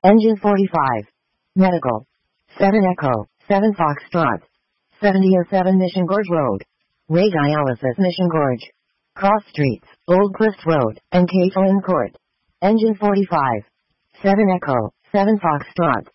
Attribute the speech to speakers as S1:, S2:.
S1: Engine 45. Medical. 7 Echo, 7 Foxtrot. 7007 Mission Gorge Road. Ray Dialysis Mission Gorge. Cross Streets, Old Cliffs Road, and Catlin Court. Engine 45. 7 Echo, 7 Foxtrot.